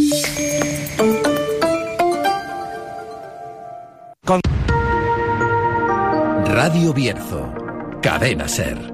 Radio Bierzo, Cadena Ser.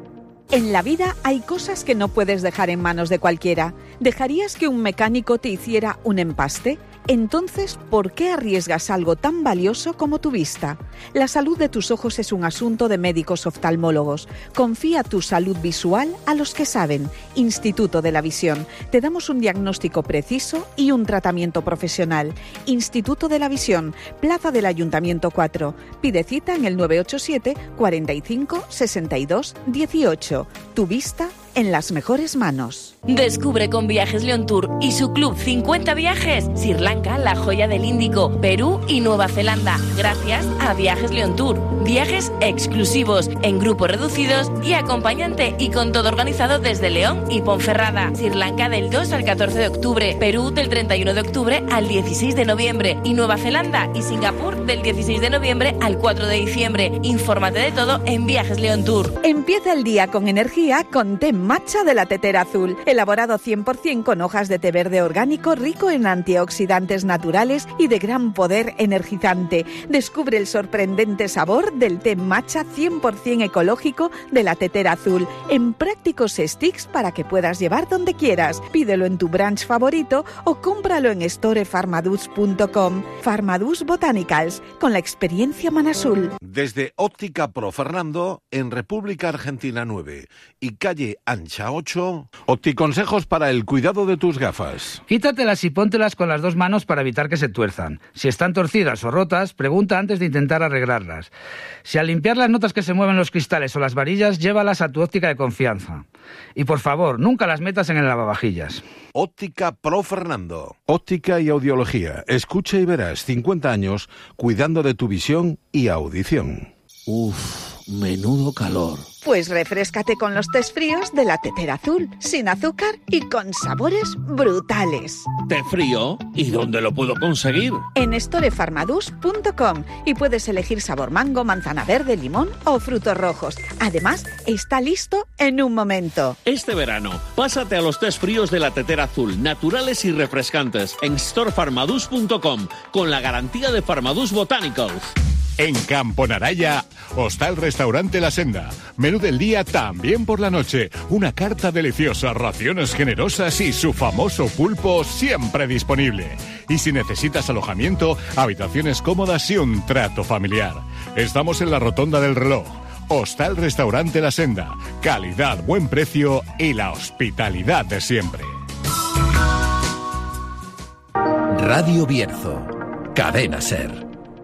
En la vida hay cosas que no puedes dejar en manos de cualquiera. ¿Dejarías que un mecánico te hiciera un empaste? Entonces, ¿por qué arriesgas algo tan valioso como tu vista? La salud de tus ojos es un asunto de médicos oftalmólogos. Confía tu salud visual a los que saben. Instituto de la Visión. Te damos un diagnóstico preciso y un tratamiento profesional. Instituto de la Visión, Plaza del Ayuntamiento 4. Pide cita en el 987 45 62 18. Tu vista en las mejores manos. Descubre con Viajes León Tour y su club 50 viajes Sri Lanka, la joya del Índico, Perú y Nueva Zelanda, gracias a Viajes León Tour. Viajes exclusivos, en grupos reducidos y acompañante, y con todo organizado desde León y Ponferrada. Sri Lanka del 2 al 14 de octubre, Perú del 31 de octubre al 16 de noviembre y Nueva Zelanda y Singapur del 16 de noviembre al 4 de diciembre. Infórmate de todo en Viajes León Tour. Empieza el día con energía con té matcha de la Tetera Azul, elaborado 100% con hojas de té verde orgánico rico en antioxidantes naturales y de gran poder energizante. Descubre el sorprendente sabor del té matcha 100% ecológico de la Tetera Azul, en prácticos sticks para que puedas llevar donde quieras. Pídelo en tu branch favorito o cómpralo en storefarmadus.com. Farmadus Botanicals, con la experiencia Manazul. Desde Óptica Pro Fernando, en República Argentina 9 y calle Ancha 8, Opticonsejos para el cuidado de tus gafas. Quítatelas y póntelas con las dos manos para evitar que se tuerzan. Si están torcidas o rotas, pregunta antes de intentar arreglarlas. Si al limpiarlas notas que se mueven los cristales o las varillas, llévalas a tu óptica de confianza. Y por favor, nunca las metas en el lavavajillas. Óptica Pro Fernando. Óptica y audiología. Escucha y verás. 50 años cuidando de tu visión y audición. Uf, menudo calor. Pues refréscate con los tés fríos de la Tetera Azul, sin azúcar y con sabores brutales. ¿Té frío? ¿Y dónde lo puedo conseguir? En storefarmadus.com, y puedes elegir sabor mango, manzana verde, limón o frutos rojos. Además, está listo en un momento. Este verano, pásate a los tés fríos de la Tetera Azul, naturales y refrescantes, en storefarmadus.com, con la garantía de Farmadus Botanicals. En Campo Naraya, Hostal Restaurante La Senda. Menú del día también por la noche. Una carta deliciosa, raciones generosas y su famoso pulpo siempre disponible. Y si necesitas alojamiento, habitaciones cómodas y un trato familiar. Estamos en la Rotonda del Reloj. Hostal Restaurante La Senda. Calidad, buen precio y la hospitalidad de siempre. Radio Bierzo, Cadena Ser.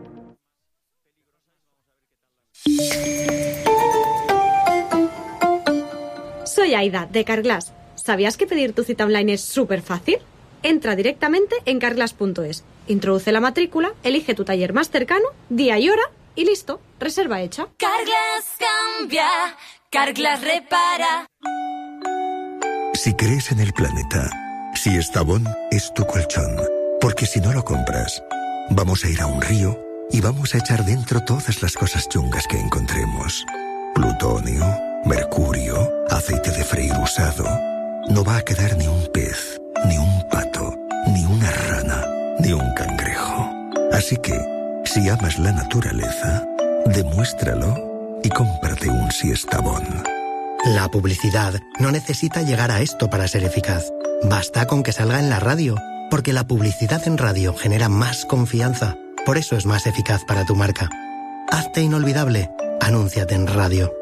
Soy Aida, de Carglass. ¿Sabías que pedir tu cita online es súper fácil? Entra directamente en carglass.es, introduce la matrícula, elige tu taller más cercano, día y hora y listo, reserva hecha. Carglass cambia, Carglass repara. Si crees en el planeta, si Estavón es tu colchón, porque si no lo compras, vamos a ir a un río y vamos a echar dentro todas las cosas chungas que encontremos. Plutonio, mercurio, aceite de freír usado. No va a quedar ni un pez, ni un pato, ni una rana, ni un cangrejo. Así que, si amas la naturaleza, demuéstralo y cómprate un Siestabón. La publicidad no necesita llegar a esto para ser eficaz. Basta con que salga en la radio, porque la publicidad en radio genera más confianza. Por eso es más eficaz para tu marca. Hazte inolvidable. Anúnciate en radio.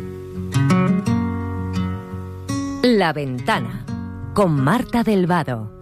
La Ventana, con Marta del Vado.